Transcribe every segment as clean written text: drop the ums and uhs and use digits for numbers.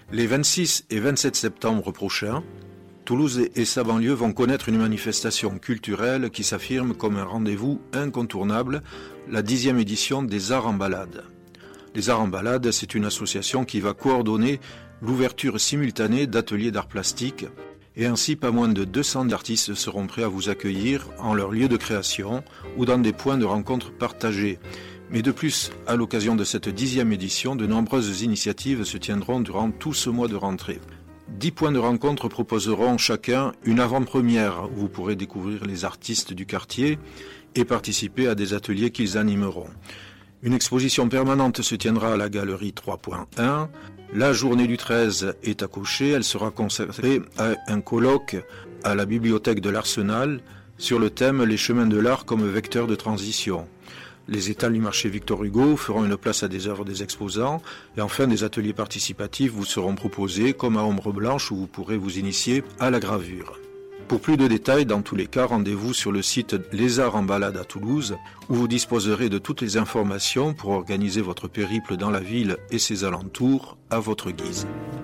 Les 26 et 27 septembre prochains, Toulouse et sa banlieue vont connaître une manifestation culturelle qui s'affirme comme un rendez-vous incontournable, la 10e édition des Arts en Balade. Les Arts en Balade, c'est une association qui va coordonner l'ouverture simultanée d'ateliers d'art plastique et ainsi pas moins de 200 artistes seront prêts à vous accueillir en leur lieu de création ou dans des points de rencontre partagés. Mais de plus, à l'occasion de cette 10e édition, de nombreuses initiatives se tiendront durant tout ce mois de rentrée. 10 points de rencontre proposeront chacun une avant-première où vous pourrez découvrir les artistes du quartier et participer à des ateliers qu'ils animeront. Une exposition permanente se tiendra à la galerie 3.1. La journée du 13 est à cocher. Elle sera consacrée à un colloque à la bibliothèque de l'Arsenal sur le thème « Les chemins de l'art comme vecteur de transition ». Les étals du marché Victor Hugo feront une place à des œuvres des exposants et enfin des ateliers participatifs vous seront proposés comme à Ombre Blanche où vous pourrez vous initier à la gravure. Pour plus de détails, dans tous les cas, rendez-vous sur le site Les Arts en Balade à Toulouse où vous disposerez de toutes les informations pour organiser votre périple dans la ville et ses alentours à votre guise.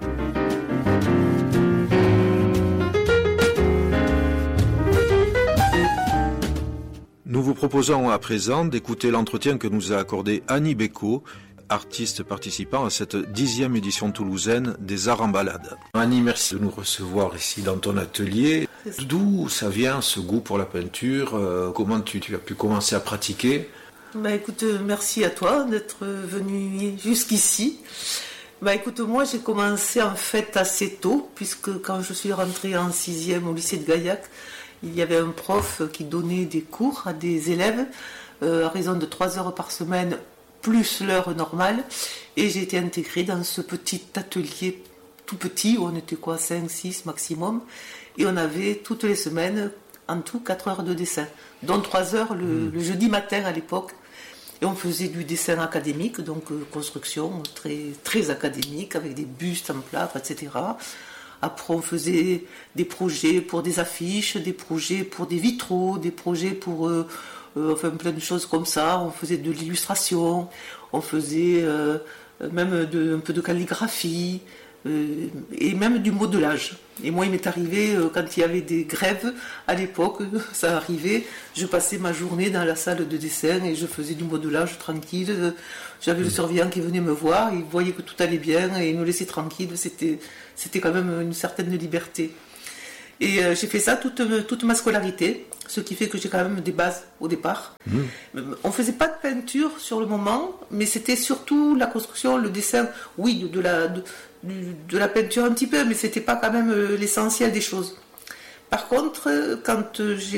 Nous vous proposons à présent d'écouter l'entretien que nous a accordé Annie Bécaud, artiste participant à cette 10e édition toulousaine des Arts en Balade. Annie, merci de nous recevoir ici dans ton atelier. D'où ça vient ce goût pour la peinture? Comment tu as pu commencer à pratiquer? Écoute, merci à toi d'être venu jusqu'ici. Écoute, moi j'ai commencé en fait assez tôt, puisque quand je suis rentrée en 6e au lycée de Gaillac, il y avait un prof qui donnait des cours à des élèves à raison de 3 heures par semaine, plus l'heure normale. Et j'ai été intégrée dans ce petit atelier tout petit, où on était 5, 6 maximum. Et on avait toutes les semaines, en tout, 4 heures de dessin, dont 3 heures le jeudi matin à l'époque. Et on faisait du dessin académique, donc construction très, très académique, avec des bustes en plâtre, etc. Après, on faisait des projets pour des affiches, des projets pour des vitraux, des projets pour plein de choses comme ça. On faisait de l'illustration, on faisait même un peu de calligraphie et même du modelage. Et moi, il m'est arrivé, quand il y avait des grèves, à l'époque, ça arrivait, je passais ma journée dans la salle de dessin et je faisais du modelage tranquille. J'avais le surveillant qui venait me voir, il voyait que tout allait bien et il me laissait tranquille. C'était quand même une certaine liberté. Et j'ai fait ça toute ma scolarité, ce qui fait que j'ai quand même des bases au départ. On ne faisait pas de peinture sur le moment, mais c'était surtout la construction, le dessin, oui, de la peinture un petit peu, mais c'était pas quand même l'essentiel des choses. Par contre, quand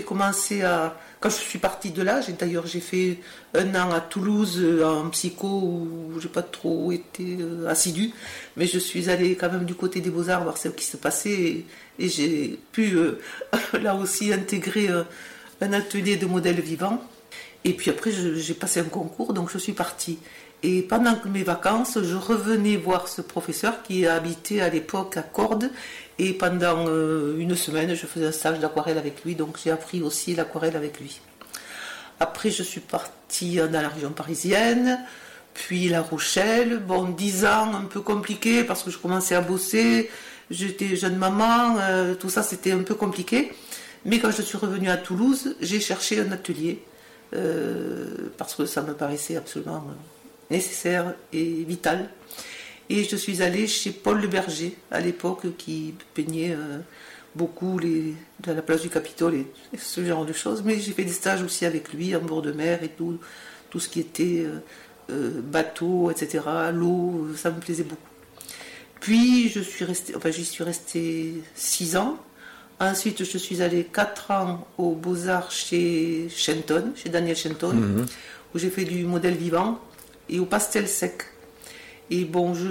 je suis partie de là, j'ai fait 1 an à Toulouse en psycho où j'ai pas trop été assidue, mais je suis allée quand même du côté des Beaux-Arts voir ce qui se passait et j'ai pu là aussi intégrer un atelier de modèles vivants. Et puis après, j'ai passé un concours, donc je suis partie. Et pendant mes vacances, je revenais voir ce professeur qui habitait à l'époque à Cordes. Et pendant 1 semaine, je faisais un stage d'aquarelle avec lui. Donc j'ai appris aussi l'aquarelle avec lui. Après, je suis partie dans la région parisienne, puis La Rochelle. 10 ans un peu compliqué parce que je commençais à bosser. J'étais jeune maman, tout ça c'était un peu compliqué. Mais quand je suis revenue à Toulouse, j'ai cherché un atelier parce que ça me paraissait absolument nécessaire et vital. Et je suis allée chez Paul Le Berger, à l'époque, qui peignait beaucoup dans la place du Capitole et ce genre de choses. Mais j'ai fait des stages aussi avec lui, en bord de mer et tout ce qui était bateau, etc., l'eau, ça me plaisait beaucoup. Puis j'y suis restée 6 ans. Ensuite, je suis allée 4 ans aux Beaux-Arts chez Daniel Shenton, où j'ai fait du modèle vivant et au pastel sec. Et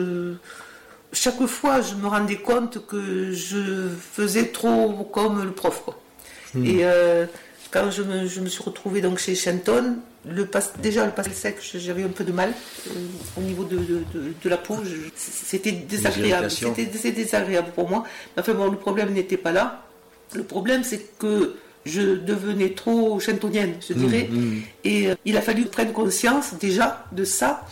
chaque fois, je me rendais compte que je faisais trop comme le prof, quoi. Et quand je me suis retrouvée donc chez Shenton, déjà le pastel sec, j'avais un peu de mal au niveau de la peau. C'était désagréable. C'était désagréable pour moi. Enfin bon, le problème n'était pas là. Le problème, c'est que je devenais trop chantonienne, je dirais. Et il a fallu prendre conscience déjà de ça.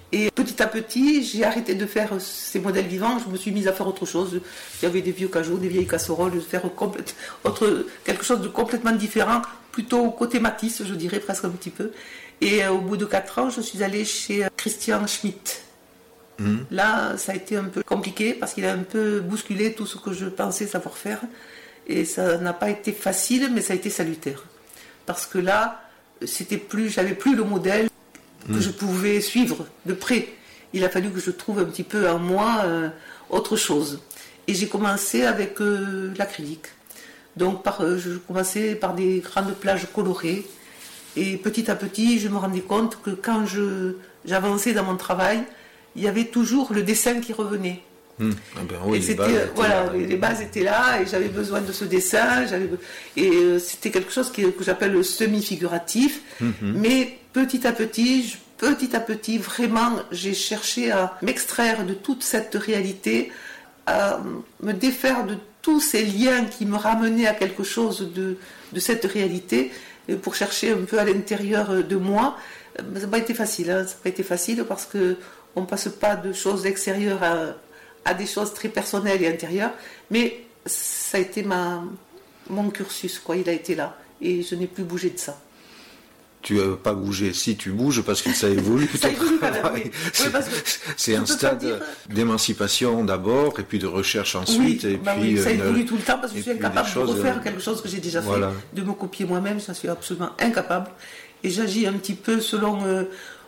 Et petit à petit, j'ai arrêté de faire ces modèles vivants, je me suis mise à faire autre chose. Il y avait des vieux cajots, des vieilles casseroles, de faire quelque chose de complètement différent, plutôt côté Matisse, je dirais presque un petit peu. Et au bout de 4 ans, je suis allée chez Christian Schmitt. Là, ça a été un peu compliqué parce qu'il a un peu bousculé tout ce que je pensais savoir faire. Et ça n'a pas été facile, mais ça a été salutaire. Parce que là, j'avais plus le modèle que je pouvais suivre de près. Il a fallu que je trouve un petit peu en moi autre chose. Et j'ai commencé avec l'acrylique. Donc je commençais par des grandes plages colorées. Et petit à petit, je me rendais compte que quand j'avançais dans mon travail, il y avait toujours le dessin qui revenait. Ah ben oui, les bases étaient là et j'avais besoin de ce dessin. C'était quelque chose que j'appelle le semi-figuratif. Mais petit à petit, vraiment, j'ai cherché à m'extraire de toute cette réalité, à me défaire de tous ces liens qui me ramenaient à quelque chose de cette réalité, pour chercher un peu à l'intérieur de moi. Ça n'a pas été facile, ça n'a pas été facile parce qu'on ne passe pas de choses extérieures à des choses très personnelles et intérieures, mais ça a été mon cursus, quoi. Il a été là, et je n'ai plus bougé de ça. Tu n'as pas bougé, si tu bouges parce que ça évolue. Ça évolue quand même, oui. C'est un stade d'émancipation d'abord, et puis de recherche ensuite. Oui, et puis, ça évolue tout le temps parce que je suis incapable de refaire quelque chose que j'ai déjà fait, de me copier moi-même, je suis absolument incapable. Et j'agis un petit peu selon...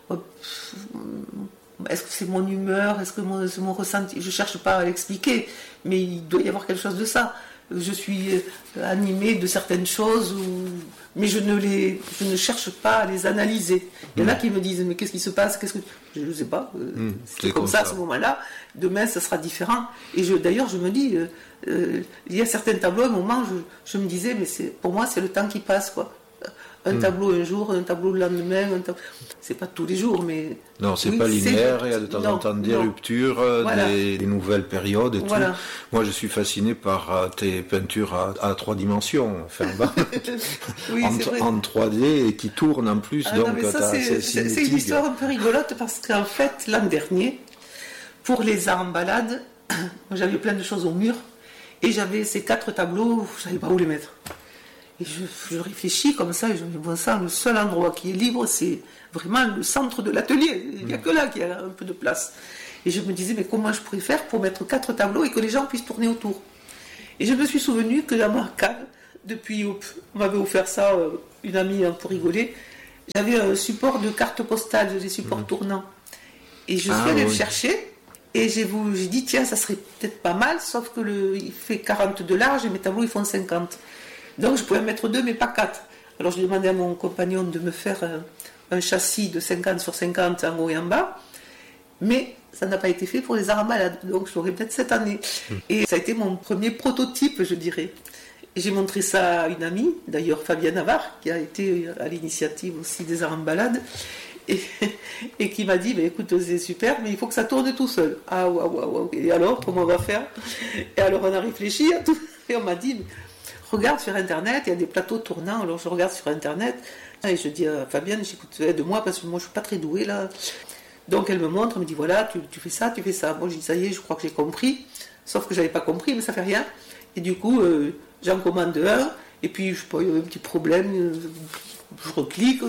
est-ce que c'est mon humeur, est-ce que c'est mon ressenti? Je ne cherche pas à l'expliquer, mais il doit y avoir quelque chose de ça. Je suis animée de certaines choses, mais je ne cherche pas à les analyser. Il y en a qui me disent, mais qu'est-ce qui se passe? Je ne sais pas. C'est comme ça à ce moment-là. Demain, ça sera différent. Et d'ailleurs, je me dis, il y a certains tableaux, à un moment, je me disais, mais pour moi, c'est le temps qui passe, quoi. Un tableau un jour, un tableau le lendemain, c'est pas tous les jours, mais... Non, c'est pas linéaire, il y a de temps en temps des ruptures, des nouvelles périodes et tout. Moi, je suis fasciné par tes peintures à 3 dimensions, enfin, en 3D et qui tournent en plus. C'est une histoire un peu rigolote parce qu'en fait, l'an dernier, pour les arts en balade, j'avais plein de choses au mur et j'avais ces 4 tableaux, je savais pas où les mettre. Et je réfléchis comme ça, et je me dis, bon sang, le seul endroit qui est libre, c'est vraiment le centre de l'atelier. Il n'y a que là qu'il y a un peu de place. Et je me disais, mais comment je pourrais faire pour mettre 4 tableaux et que les gens puissent tourner autour? Et je me suis souvenu que dans ma cave, on m'avait offert ça, une amie, pour rigoler, j'avais un support de cartes postales, des supports tournants. Et je suis allée le chercher, et j'ai dit, tiens, ça serait peut-être pas mal, sauf que il fait 40 de large et mes tableaux, ils font 50. Donc je pouvais en mettre 2, mais pas 4. Alors je demandais à mon compagnon de me faire un châssis de 50 sur 50 en haut et en bas. Mais ça n'a pas été fait pour les arts en balade. Donc je l'aurai peut-être cette année. Et ça a été mon premier prototype, je dirais. Et j'ai montré ça à une amie, d'ailleurs Fabienne Navarre, qui a été à l'initiative aussi des arts en balade. Et qui m'a dit, écoute, c'est super, mais il faut que ça tourne tout seul. Ah, waouh. Et alors, comment on va faire? Et alors on a réfléchi à tout. Et on m'a dit... Regarde sur Internet, il y a des plateaux tournants, alors je regarde sur Internet, et je dis à Fabienne, j'écoute, aide-moi, parce que moi je suis pas très douée là. Donc elle me montre, elle me dit, voilà, tu fais ça, tu fais ça. Moi je dis, ça y est, je crois que j'ai compris, sauf que j'avais pas compris, mais ça fait rien. Et du coup, j'en commande un, et puis, je sais pas, il y avait un petit problème, je reclique,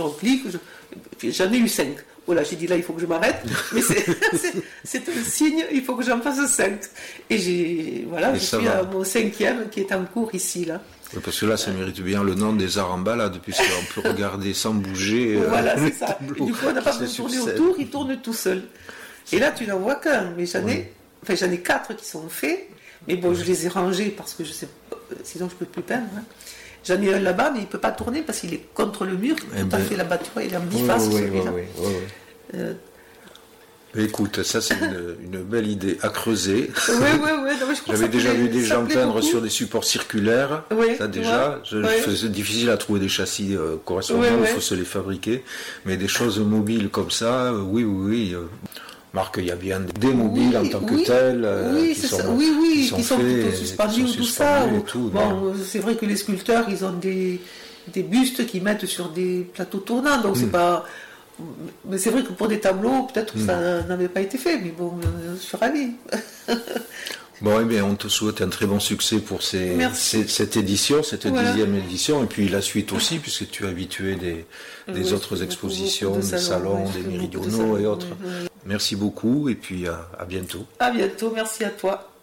j'en ai eu 5. Voilà, j'ai dit là, il faut que je m'arrête, mais c'est un signe, il faut que j'en fasse 5. Et je suis à mon 5e qui est en cours ici, là. Oui, parce que là, ça mérite bien le nom des arts en balade, puisqu'on peut regarder sans bouger. Voilà, c'est ça. Et du coup, on n'a pas besoin de tourner autour, il tourne tout seul. Et là, tu n'en vois qu'un, mais j'en ai 4 qui sont faits, mais bon, je les ai rangés parce que je sais pas, sinon je ne peux plus peindre. Hein. J'en ai un là-bas, mais il ne peut pas tourner parce qu'il est contre le mur. Tout à fait là-bas, tu vois, il est en biface, celui-là. Écoute, ça c'est une belle idée à creuser. Oui. J'avais déjà vu des gens peindre sur des supports circulaires. Ça déjà, c'est difficile à trouver des châssis correspondants, il faut se les fabriquer. Mais des choses mobiles comme ça, oui. Marc, il y a bien des mobiles en tant que tels qui sont plutôt suspendus ou tout ça. C'est vrai que les sculpteurs, ils ont des bustes qu'ils mettent sur des plateaux tournants, donc c'est pas... Mais c'est vrai que pour des tableaux, peut-être que ça n'avait pas été fait, mais bon, je suis ravie. Bon, eh bien, on te souhaite un très bon succès pour cette édition, cette 10e édition, et puis la suite aussi, puisque tu es habitué des autres expositions, des salons, des méridionaux et autres. Merci beaucoup, et puis à bientôt. À bientôt, merci à toi.